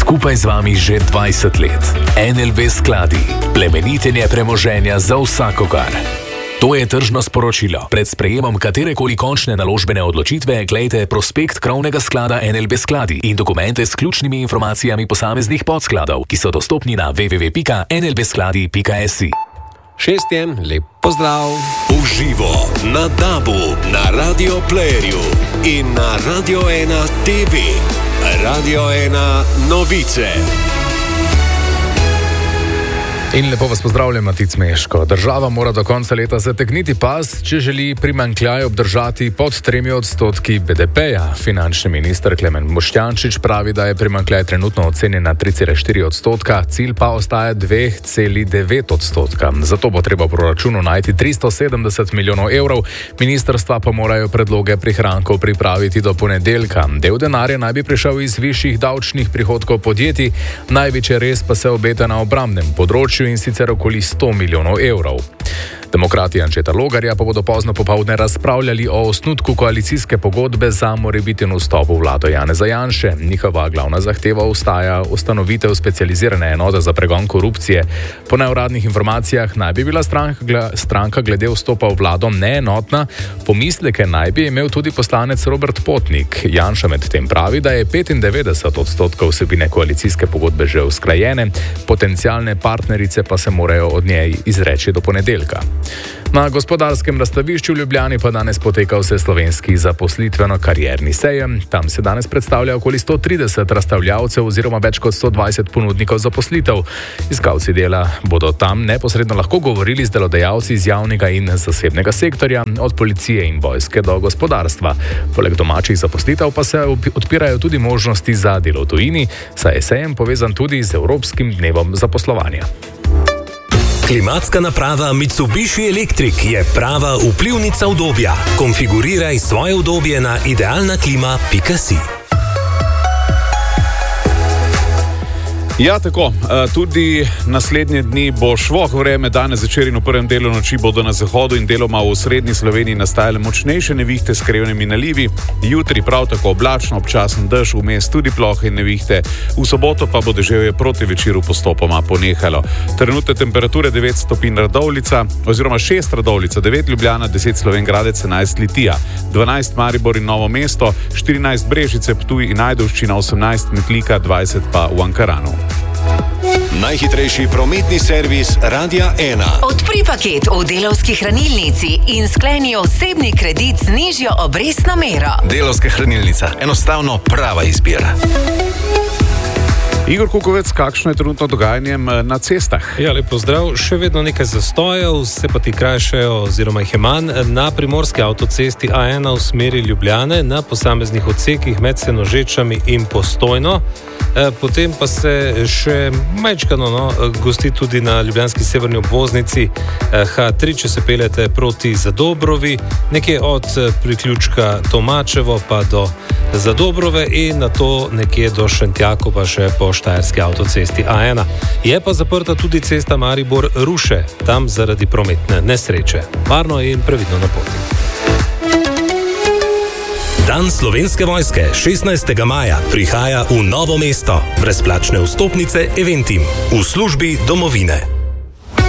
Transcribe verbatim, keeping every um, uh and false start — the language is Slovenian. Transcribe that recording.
skupaj z vami že dvajset let. N L B skladi, plemenitenje premoženja za vsakogar. To je tržno sporočilo. Pred sprejemom katerekoli končne naložbene odločitve glejte prospekt krovnega sklada N L B skladi in dokumente s ključnimi informacijami posameznih podskladov, ki so dostopni na w w w pika n l b skladi pika s i. Šestjem, lep pozdrav. Uživo na Dabu, na Radio Playerju in na Radio ena T V. Radio ena novice. In lepo vas pozdravljam, Matic Meško. Država mora do konca leta zategniti pas, če želi primanjkljaj obdržati pod tremi odstotki B D P-ja. Finančni minister Klemen Boštjančič pravi, da je primanjkljaj trenutno ocenjen na tri cele štiri odstotka, cilj pa ostaja dve cele devet odstotka. Zato bo treba v proračunu najti tristo sedemdeset milijonov evrov, ministrstva pa morajo predloge prihrankov pripraviti do ponedeljka. Del denarja naj bi prišel iz višjih davčnih prihodkov podjetij, največje res pa se obeta na obrambnem področju, in sicer okoli sto milijonov evrov. Demokrati Ančeta Logarja pa bodo pozno popoldne razpravljali o osnutku koalicijske pogodbe za morebiten vstop v vlado Janeza Janše. Njihova glavna zahteva ostaja ustanovitev specializirane enote za pregon korupcije. Po neuradnih informacijah naj bi bila stranka, stranka glede vstopa v vlado neenotna, pomisleke naj bi imel tudi poslanec Robert Potnik. Janša medtem pravi, da je petindevetdeset odstotkov vsebine koalicijske pogodbe že usklajene, potencialne partnerice pa se morajo od njej izreči do ponedeljka. Na gospodarskem razstavišču v Ljubljani pa danes poteka vseslovenski zaposlitveno-karierni sejem. Tam se danes predstavlja okoli sto trideset razstavljavcev oziroma več kot sto dvajset ponudnikov zaposlitev. Iskalci dela bodo tam neposredno lahko govorili z delodajalci iz javnega in zasebnega sektorja, od policije in vojske do gospodarstva. Poleg domačih zaposlitev pa se odpirajo tudi možnosti za delo v tujini, saj je sejem povezan tudi z Evropskim dnevom zaposlovanja. Klimatska naprava Mitsubishi Electric je prava vplivnica udobja. Konfiguriraj svoje udobje na idealna klima pika si. Ja, tako. Tudi naslednje dni bo švoh vreme, danes zvečer in v prvem delu noči bodo na zahodu in deloma v srednji Sloveniji nastajale močnejše nevihte s krevnimi nalivi. Jutri prav tako oblačno, občasen dež, vmes tudi plohe in nevihte. V soboto pa bo deževje proti večeru postopoma ponehalo. Trenutne temperature devet stopinj Radovljica oziroma šest Radovljica, devet Ljubljana, deset Slovenj Gradec, enajst Litija, dvanajst Maribor in Novo mesto, štirinajst Brežice, Ptuj in Ajdovščina, osemnajst Metlika, dvajset pa v Ankaranu. Najhitrejši prometni servis Radia ena. Odpri paket v Delavski hranilnici in skleni osebni kredit z nižjo obrestno mero. Delavska hranilnica. Enostavno prava izbira. Igor Kukovec, kakšno je trenutno dogajanje na cestah? Ja, lep pozdrav. Še vedno nekaj zastojev, se pa ti krajšajo oziroma jih je manj. Na primorski avtocesti A ena v smeri Ljubljane, na posameznih odsekih med Senožečami in Postojno. Potem pa se še majčkano no, gosti tudi na ljubljanski severni obvoznici H tri, če se peljete proti Zadobrovi, nekje od priključka Tomačevo pa do Zadobrove in na to nekje do Šentjako pa še po štajerski avtocesti A ena. Je pa zaprta tudi cesta Maribor-Ruše, tam zaradi prometne nesreče. Varno in previdno na poti. Dan Slovenske vojske šestnajstega maja prihaja v Novo mesto. Brezplačne vstopnice Eventim v službi domovine.